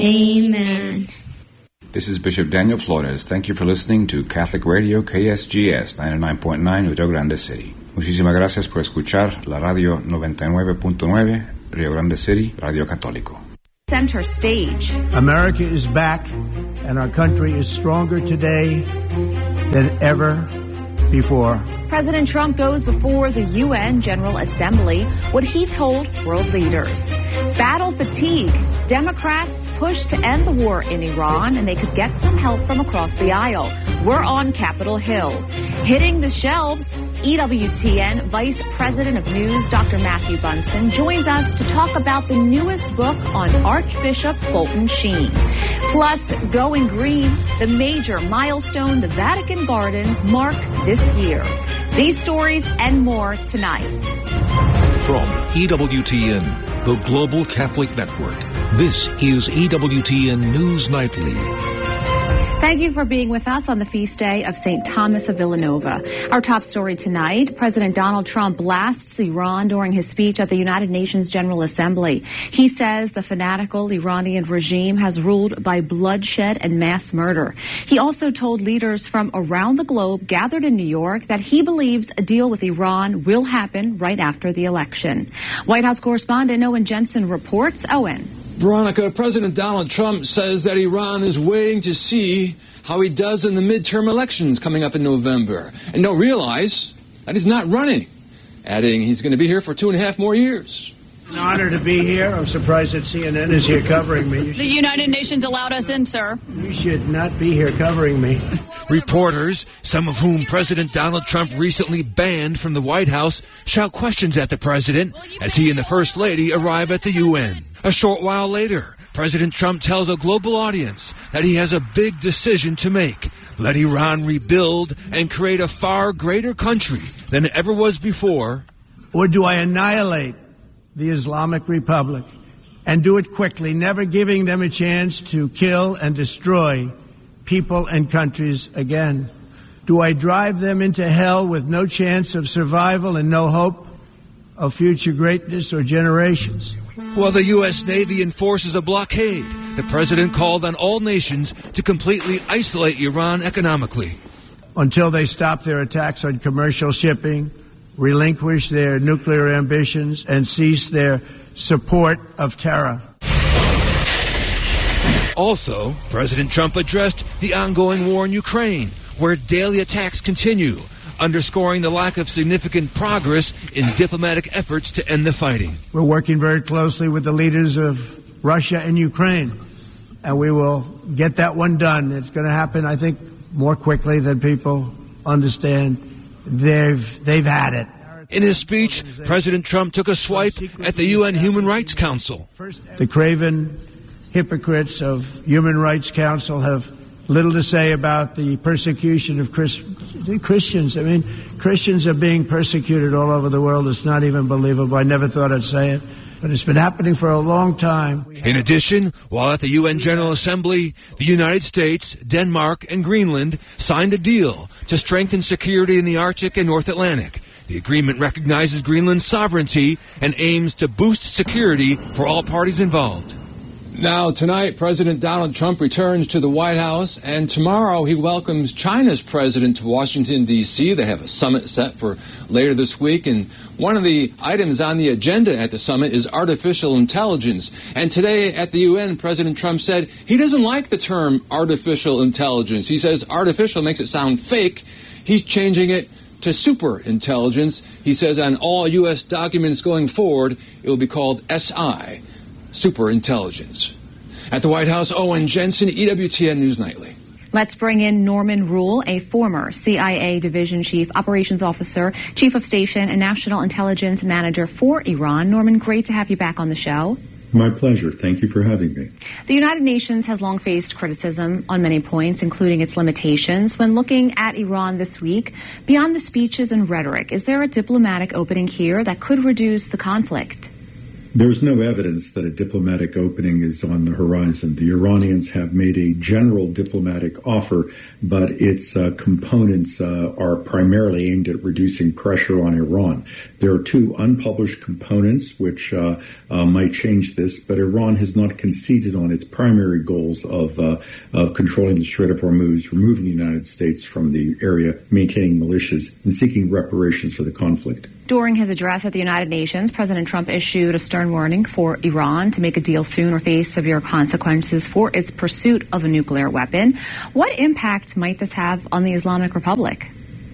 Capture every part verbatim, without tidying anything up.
Amen. This is Bishop Daniel Flores. Thank you for listening to Catholic Radio K S G S ninety-nine point nine Rio Grande City. Muchísimas gracias por escuchar la radio noventa y nueve punto nueve Rio Grande City, Radio Católico. Center stage. America is back, and our country is stronger today than ever before. President Trump goes before the U N General Assembly what he told world leaders. Battle fatigue. Democrats push to end the war in Iran, and they could get some help from across the aisle. We're on Capitol Hill. Hitting the shelves, E W T N Vice President of News, Doctor Matthew Bunson, joins us to talk about the newest book on Archbishop Fulton Sheen. Plus, Going Green, the major milestone the Vatican Gardens mark this year. These stories and more tonight. From E W T N, the Global Catholic Network, this is E W T N News Nightly. Thank you for being with us on the feast day of Saint Thomas of Villanova. Our top story tonight, President Donald Trump blasts Iran during his speech at the United Nations General Assembly. He says the fanatical Iranian regime has ruled by bloodshed and mass murder. He also told leaders from around the globe gathered in New York that he believes a deal with Iran will happen right after the election. White House correspondent Owen Jensen reports. Owen. Veronica, President Donald Trump says that Iran is waiting to see how he does in the midterm elections coming up in November, and don't realize that he's not running, adding he's going to be here for two and a half more years. An honor to be here. I'm surprised that C N N is here covering me. The United Nations allowed us in, sir. You should not be here covering me. Reporters, some of whom President Donald Trump recently banned from the White House, shout questions at the president as he and the First Lady arrive at the U N. A short while later, President Trump tells a global audience that he has a big decision to make. Let Iran rebuild and create a far greater country than it ever was before. Or do I annihilate the Islamic Republic and do it quickly, never giving them a chance to kill and destroy people and countries again? Do I drive them into hell with no chance of survival and no hope of future greatness or generations? While the U S Navy enforces a blockade, the president called on all nations to completely isolate Iran economically. Until they stop their attacks on commercial shipping, relinquish their nuclear ambitions, and cease their support of terror. Also, President Trump addressed the ongoing war in Ukraine, where daily attacks continue, underscoring the lack of significant progress in diplomatic efforts to end the fighting. We're working very closely with the leaders of Russia and Ukraine, and we will get that one done. It's going to happen, I think, more quickly than people understand. They've, they've had it. In his speech, President Trump took a swipe at the U N Human Rights Council. The craven hypocrites of Human Rights Council have little to say about the persecution of Chris, Christians. I mean, Christians are being persecuted all over the world. It's not even believable. I never thought I'd say it, but it's been happening for a long time. In addition, while at the U N General Assembly, the United States, Denmark, and Greenland signed a deal to strengthen security in the Arctic and North Atlantic. The agreement recognizes Greenland's sovereignty and aims to boost security for all parties involved. Now, tonight, President Donald Trump returns to the White House, and tomorrow he welcomes China's president to Washington, D C They have a summit set for later this week, and one of the items on the agenda at the summit is artificial intelligence. And today at the U N, President Trump said he doesn't like the term artificial intelligence. He says artificial makes it sound fake. He's changing it to super intelligence. He says on all U S documents going forward, it will be called S I. Super intelligence. At the White House, Owen Jensen, E W T N News Nightly. Let's bring in Norman Rule, a former C I A Division Chief Operations Officer, Chief of Station, and National Intelligence Manager for Iran. Norman, great to have you back on the show. My pleasure. Thank you for having me. The United Nations has long faced criticism on many points, including its limitations. When looking at Iran this week, beyond the speeches and rhetoric, is there a diplomatic opening here that could reduce the conflict? There's no evidence that a diplomatic opening is on the horizon. The Iranians have made a general diplomatic offer, but its uh, components uh, are primarily aimed at reducing pressure on Iran. There are two unpublished components which uh, uh, might change this, but Iran has not conceded on its primary goals of, uh, of controlling the Strait of Hormuz, removing the United States from the area, maintaining militias, and seeking reparations for the conflict. During his address at the United Nations, President Trump issued a stern warning for Iran to make a deal soon or face severe consequences for its pursuit of a nuclear weapon. What impact might this have on the Islamic Republic?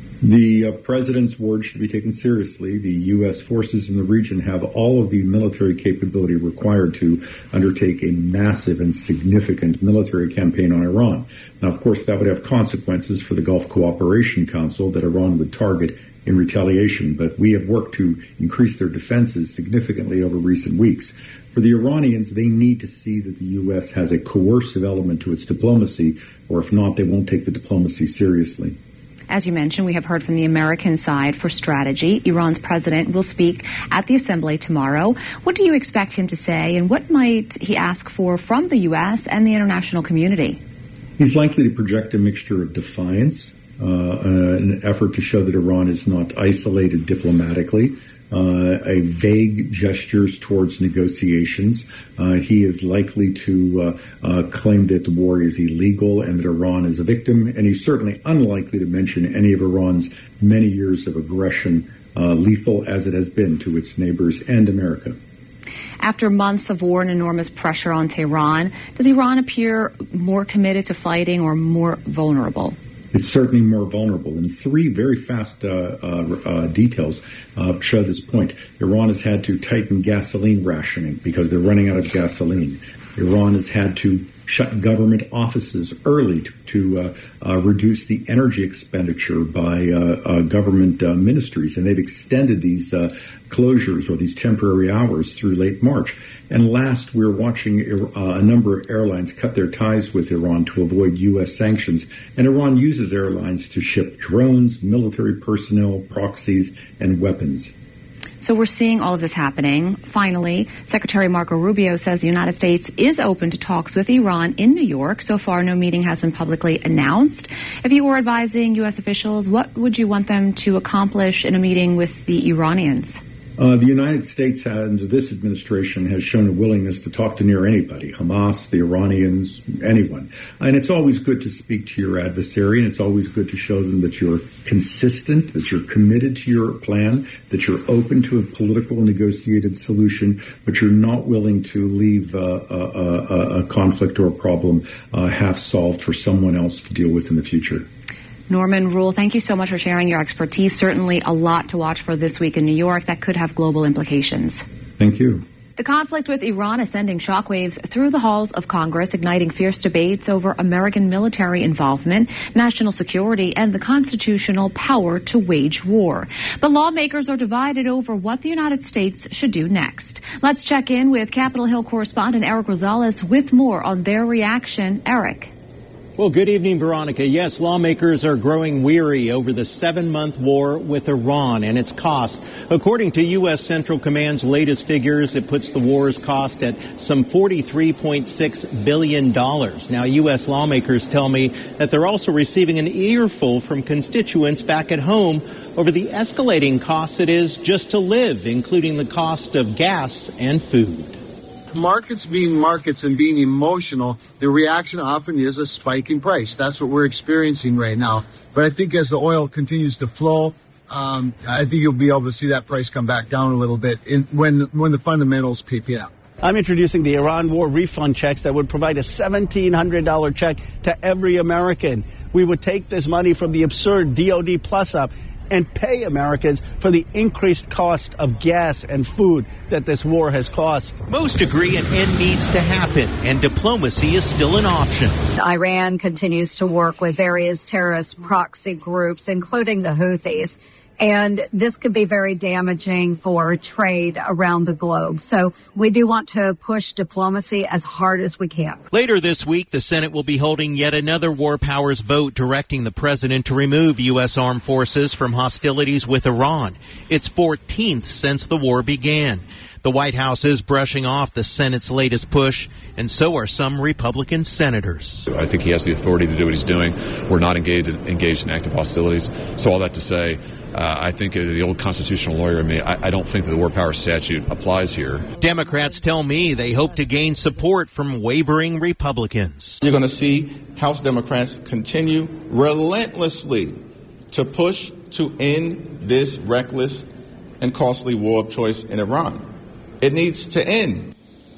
The uh, president's words should be taken seriously. The U S forces in the region have all of the military capability required to undertake a massive and significant military campaign on Iran. Now, of course, that would have consequences for the Gulf Cooperation Council that Iran would target in retaliation, but we have worked to increase their defenses significantly over recent weeks. For the Iranians, they need to see that the U S has a coercive element to its diplomacy, or if not, they won't take the diplomacy seriously. As you mentioned, we have heard from the American side for strategy. Iran's president will speak at the assembly tomorrow. What do you expect him to say, and what might he ask for from the U S and the international community? He's likely to project a mixture of defiance, uh, uh, an effort to show that Iran is not isolated diplomatically, Uh, a vague gestures towards negotiations. Uh, he is likely to uh, uh, claim that the war is illegal and that Iran is a victim, and he's certainly unlikely to mention any of Iran's many years of aggression, uh, lethal as it has been to its neighbors and America. After months of war and enormous pressure on Tehran, does Iran appear more committed to fighting or more vulnerable? It's certainly more vulnerable. And three very fast uh, uh, uh, details uh, show this point. Iran has had to tighten gasoline rationing because they're running out of gasoline. Iran has had to shut government offices early to, to uh, uh, reduce the energy expenditure by uh, uh, government uh, ministries. And they've extended these uh, closures or these temporary hours through late March. And last, we're watching uh, a number of airlines cut their ties with Iran to avoid U S sanctions. And Iran uses airlines to ship drones, military personnel, proxies, and weapons. So we're seeing all of this happening. Finally, Secretary Marco Rubio says the United States is open to talks with Iran in New York. So far, no meeting has been publicly announced. If you were advising U S officials, what would you want them to accomplish in a meeting with the Iranians? Uh, the United States, under this administration, has shown a willingness to talk to near anybody, Hamas, the Iranians, anyone. And it's always good to speak to your adversary, and it's always good to show them that you're consistent, that you're committed to your plan, that you're open to a political negotiated solution, but you're not willing to leave uh, a, a, a conflict or a problem uh, half solved for someone else to deal with in the future. Norman Rule, thank you so much for sharing your expertise. Certainly a lot to watch for this week in New York that could have global implications. Thank you. The conflict with Iran is sending shockwaves through the halls of Congress, igniting fierce debates over American military involvement, national security, and the constitutional power to wage war. But lawmakers are divided over what the United States should do next. Let's check in with Capitol Hill correspondent Eric Rosales with more on their reaction. Eric. Well, good evening, Veronica. Yes, lawmakers are growing weary over the seven-month war with Iran and its cost. According to U S. Central Command's latest figures, it puts the war's cost at some forty-three point six billion dollars. Now, U S lawmakers tell me that they're also receiving an earful from constituents back at home over the escalating cost it is just to live, including the cost of gas and food. Markets being markets and being emotional, the reaction often is a spike in price. That's what we're experiencing right now. But I think as the oil continues to flow, um, I think you'll be able to see that price come back down a little bit in, when when the fundamentals peak out. I'm introducing the Iran war refund checks that would provide a seventeen hundred dollars check to every American. We would take this money from the absurd D O D plus up and pay Americans for the increased cost of gas and food that this war has cost. Most agree an end needs to happen, and diplomacy is still an option. Iran continues to work with various terrorist proxy groups, including the Houthis. And this could be very damaging for trade around the globe. So we do want to push diplomacy as hard as we can. Later this week, the Senate will be holding yet another war powers vote directing the president to remove U S armed forces from hostilities with Iran. It's fourteenth since the war began. The White House is brushing off the Senate's latest push, and so are some Republican senators. I think he has the authority to do what he's doing. We're not engaged in, engaged in active hostilities. So all that to say, uh, I think the old constitutional lawyer in me, I, I don't think that the war powers statute applies here. Democrats tell me they hope to gain support from wavering Republicans. You're going to see House Democrats continue relentlessly to push to end this reckless and costly war of choice in Iran. It needs to end.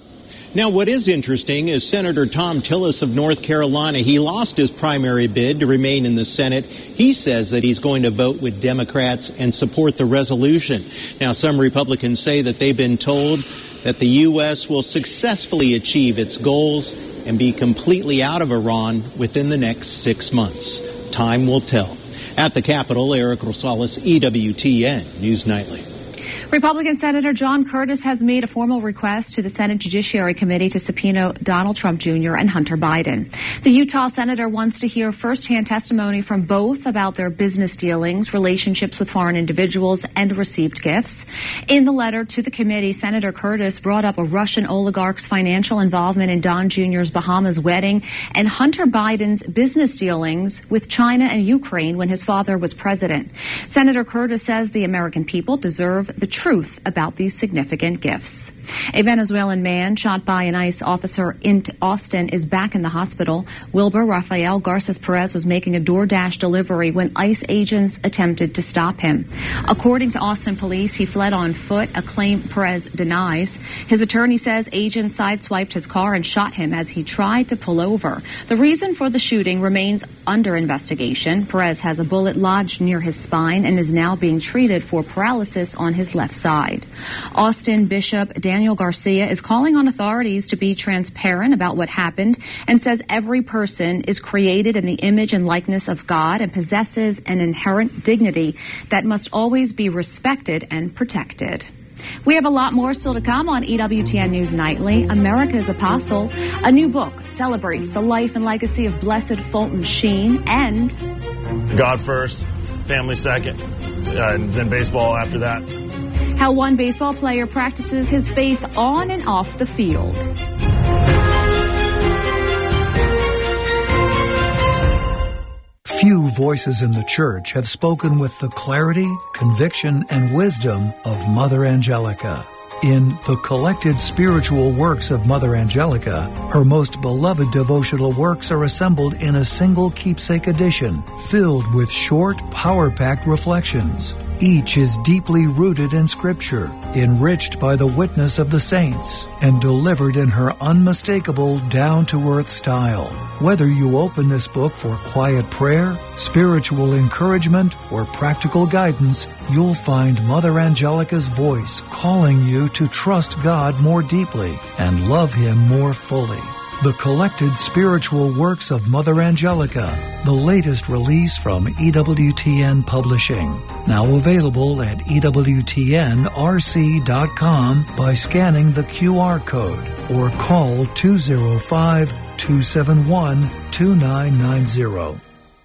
Now, what is interesting is Senator Thom Tillis of North Carolina. He lost his primary bid to remain in the Senate. He says that he's going to vote with Democrats and support the resolution. Now, some Republicans say that they've been told that the U S will successfully achieve its goals and be completely out of Iran within the next six months. Time will tell. At the Capitol, Eric Rosales, E W T N News Nightly. Republican Senator John Curtis has made a formal request to the Senate Judiciary Committee to subpoena Donald Trump Junior and Hunter Biden. The Utah senator wants to hear firsthand testimony from both about their business dealings, relationships with foreign individuals, and received gifts. In the letter to the committee, Senator Curtis brought up a Russian oligarch's financial involvement in Don Junior's Bahamas wedding and Hunter Biden's business dealings with China and Ukraine when his father was president. Senator Curtis says the American people deserve the truth about these significant gifts. A Venezuelan man shot by an ICE officer in Austin is back in the hospital. Wilbur Rafael Garces Perez was making a DoorDash delivery when ICE agents attempted to stop him. According to Austin police, he fled on foot, a claim Perez denies. His attorney says agents sideswiped his car and shot him as he tried to pull over. The reason for the shooting remains under investigation. Perez has a bullet lodged near his spine and is now being treated for paralysis on his left side. Austin Bishop Daniel Garcia is calling on authorities to be transparent about what happened and says every person is created in the image and likeness of God and possesses an inherent dignity that must always be respected and protected. We have a lot more still to come on E W T N News Nightly. America's Apostle, a new book, celebrates the life and legacy of Blessed Fulton Sheen, and God first, family second, uh, and then baseball after that. How one baseball player practices his faith on and off the field. Few voices in the church have spoken with the clarity, conviction, and wisdom of Mother Angelica. In The Collected Spiritual Works of Mother Angelica, her most beloved devotional works are assembled in a single keepsake edition, filled with short, power-packed reflections. Each is deeply rooted in Scripture, enriched by the witness of the saints, and delivered in her unmistakable, down-to-earth style. Whether you open this book for quiet prayer, spiritual encouragement, or practical guidance, you'll find Mother Angelica's voice calling you to trust God more deeply and love Him more fully. The Collected Spiritual Works of Mother Angelica, the latest release from E W T N Publishing. Now available at E W T N R C dot com by scanning the Q R code or call two oh five, two seven one, two nine nine zero.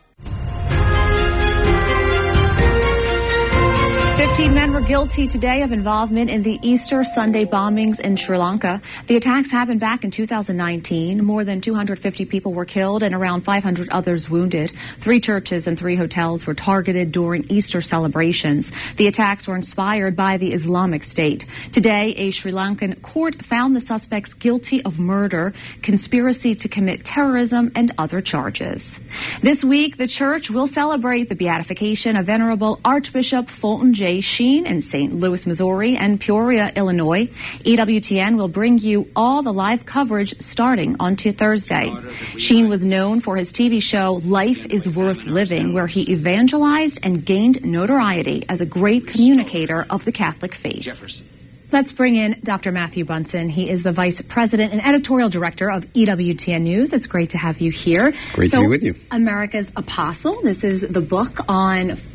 Fifteen men were guilty today of involvement in the Easter Sunday bombings in Sri Lanka. The attacks happened back in two thousand nineteen. More than two hundred fifty people were killed and around five hundred others wounded. Three churches and three hotels were targeted during Easter celebrations. The attacks were inspired by the Islamic State. Today, a Sri Lankan court found the suspects guilty of murder, conspiracy to commit terrorism, and other charges. This week, the church will celebrate the beatification of Venerable Archbishop Fulton J. Sheen in Saint Louis, Missouri and Peoria, Illinois. E W T N will bring you all the live coverage starting on Thursday. Sheen was known for his T V show Life is Worth Living, where he evangelized and gained notoriety as a great communicator of the Catholic faith. Jefferson. Let's bring in Doctor Matthew Bunson. He is the Vice President and Editorial Director of E W T N News. It's great to have you here. Great so, to be with you. America's Apostle. This is the book on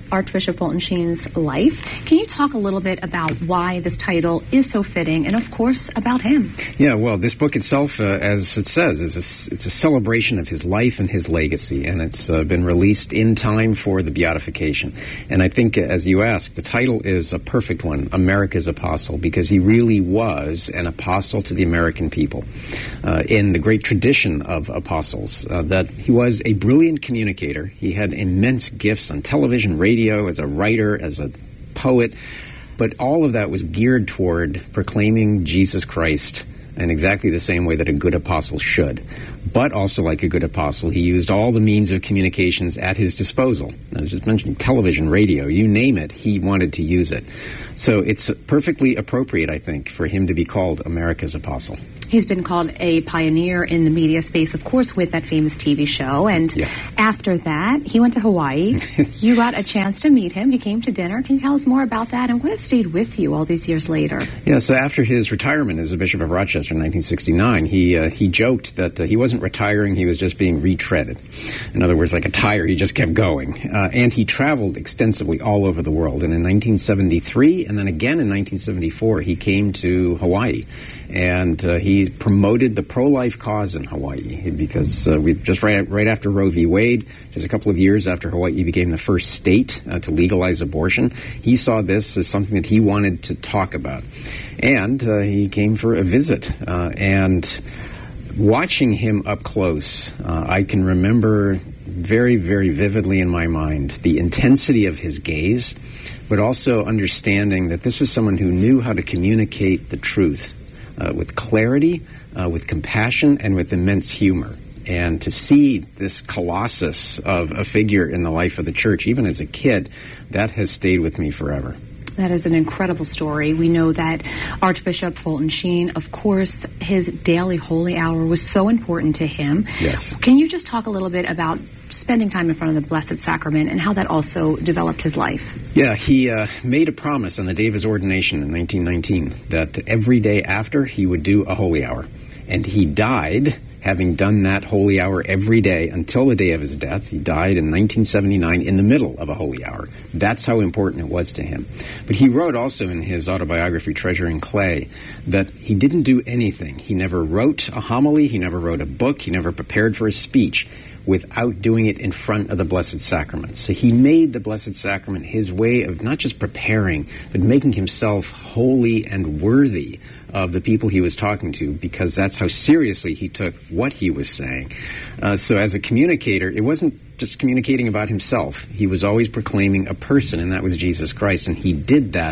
Archbishop Fulton Sheen's life. Can you talk a little bit about why this title is so fitting and, of course, about him? Yeah, well, this book itself, uh, as it says, is a, it's a celebration of his life and his legacy, and it's uh, been released in time for the beatification. And I think, as you asked, the title is a perfect one, America's Apostle, because he really was an apostle to the American people uh, in the great tradition of apostles, uh, that he was a brilliant communicator. He had immense gifts on television, radio, as a writer, as a poet, but all of that was geared toward proclaiming Jesus Christ in exactly the same way that a good apostle should. But also, like a good apostle, he used all the means of communications at his disposal. I was just mentioning television, radio, you name it, he wanted to use it. So it's perfectly appropriate, I think, for him to be called America's Apostle. He's been called a pioneer in the media space, of course, with that famous T V show. And yeah. after that, he went to Hawaii. You got a chance to meet him. He came to dinner. Can you tell us more about that and what has stayed with you all these years later? Yeah, so after his retirement as a Bishop of Rochester in nineteen sixty-nine, he uh, he joked that uh, he wasn't retiring, he was just being retreaded. In other words, like a tire, he just kept going. Uh, and he traveled extensively all over the world. And in nineteen seventy-three, and then again in nineteen seventy-four, he came to Hawaii. And uh, he promoted the pro-life cause in Hawaii because uh, we just right, right after Roe v. Wade, just a couple of years after Hawaii became the first state uh, to legalize abortion, he saw this as something that he wanted to talk about. And uh, he came for a visit. Uh, and watching him up close, uh, I can remember very, very vividly in my mind the intensity of his gaze, but also understanding that this was someone who knew how to communicate the truth. Uh, with clarity, uh, with compassion, and with immense humor. And to see this colossus of a figure in the life of the church, even as a kid, that has stayed with me forever. That is an incredible story. We know that Archbishop Fulton Sheen, of course, his daily holy hour was so important to him. Yes. Can you just talk a little bit about spending time in front of the Blessed Sacrament and how that also developed his life? Yeah, he uh, made a promise on the day of his ordination in nineteen nineteen that every day after he would do a holy hour. And he died having done that holy hour every day until the day of his death. He died in nineteen seventy-nine in the middle of a holy hour. That's how important it was to him. But he wrote also in his autobiography, Treasuring Clay, that he didn't do anything. He never wrote a homily, he never wrote a book, he never prepared for a speech without doing it in front of the Blessed Sacrament. So he made the Blessed Sacrament his way of not just preparing, but making himself holy and worthy of the people he was talking to, because that's how seriously he took what he was saying. Uh, so as a communicator, it wasn't just communicating about himself. He was always proclaiming a person, and that was Jesus Christ. And he did that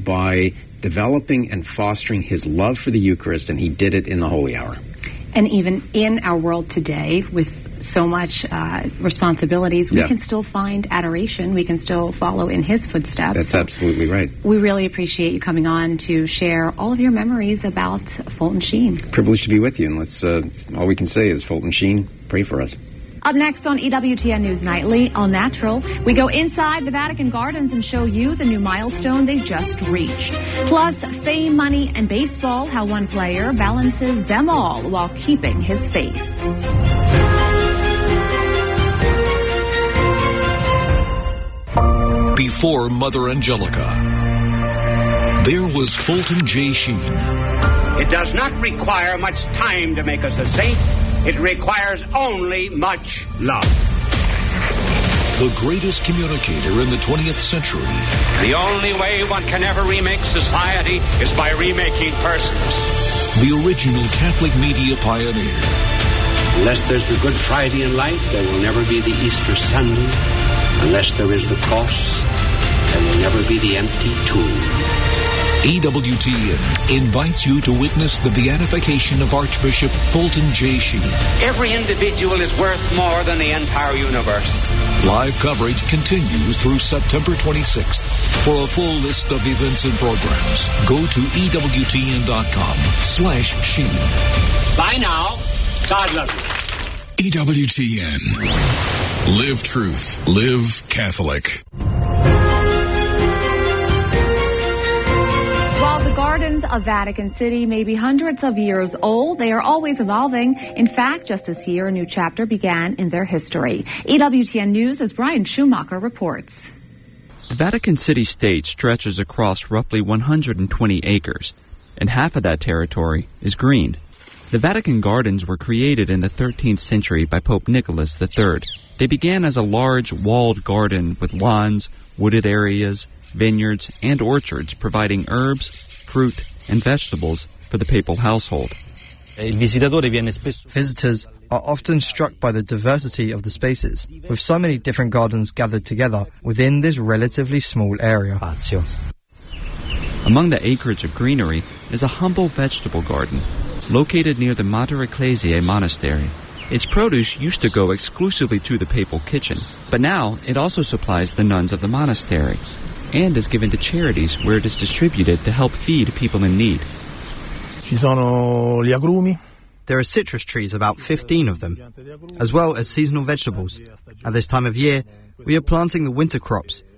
by developing and fostering his love for the Eucharist, and he did it in the Holy Hour. And even in our world today, with so much uh, responsibilities, we yeah. can still find adoration. We can still follow in his footsteps. That's so absolutely right. We really appreciate you coming on to share all of your memories about Fulton Sheen. Privileged to be with you, and let's uh, all we can say is, Fulton Sheen, pray for us. Up next on E W T N News Nightly, All Natural, we go inside the Vatican Gardens and show you the new milestone they just reached. Plus, fame, money, and baseball, how one player balances them all while keeping his faith. Before Mother Angelica, there was Fulton J. Sheen. It does not require much time to make us a saint. It requires only much love. The greatest communicator in the twentieth century. The only way one can ever remake society is by remaking persons. The original Catholic media pioneer. Unless there's the Good Friday in life, there will never be the Easter Sunday. Unless there is the cross, there will never be the empty tomb. E W T N invites you to witness the beatification of Archbishop Fulton J. Sheen. Every individual is worth more than the entire universe. Live coverage continues through September twenty-sixth. For a full list of events and programs, go to E W T N dot com slash Sheen. Bye now. God love you. E W T N. Live truth. Live Catholic. The gardens of Vatican City may be hundreds of years old. They are always evolving. In fact, just this year, a new chapter began in their history. E W T N News' Brian Schumacher reports. The Vatican City-State stretches across roughly one hundred twenty acres, and half of that territory is green. The Vatican Gardens were created in the thirteenth century by Pope Nicholas the Third. They began as a large walled garden with lawns, wooded areas, vineyards, and orchards providing herbs, fruit, and vegetables for the papal household. Visitors are often struck by the diversity of the spaces, with so many different gardens gathered together within this relatively small area. Among the acreage of greenery is a humble vegetable garden located near the Mater Ecclesiae monastery. Its produce used to go exclusively to the papal kitchen, but now it also supplies the nuns of the monastery and is given to charities where it is distributed to help feed people in need. Ci sono gli agrumi. There are citrus trees, about fifteen of them, as well as seasonal vegetables. At this time of year, we are planting the winter crops,